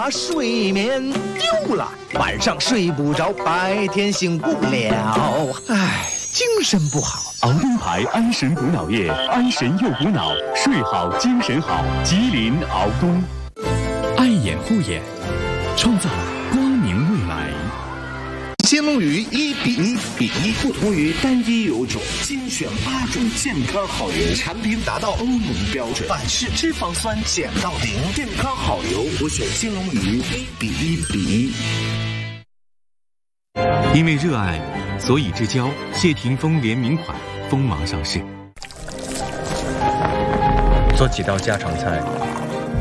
把睡眠丢了，晚上睡不着，白天醒不了，唉，精神不好。 熬灯牌安神补脑液，安神又补脑，睡好精神好。吉林熬东，爱眼护眼，创造光明未来。 金龙鱼1:1:1，不同于单一油种，精选8种健康好油，产品达到欧盟标准，反式脂肪酸减到0，健康好油，我选金龙鱼1:1:1。 因为热爱，所以之交谢霆锋联名款锋芒上市。 做几道家常菜，